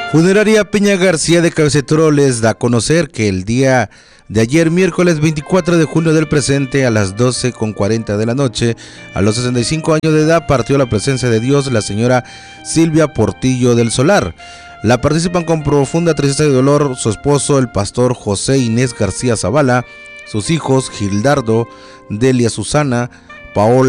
Funeraria Peña García de Cabecetro les da a conocer que el día de ayer, miércoles 24 de junio del presente, a las 12:40 de la noche, a los 65 años de edad, partió la presencia de Dios la señora Silvia Portillo del Solar. La participan con profunda tristeza y dolor su esposo, el pastor José Inés García Zavala, sus hijos Gildardo, Delia Susana, Paola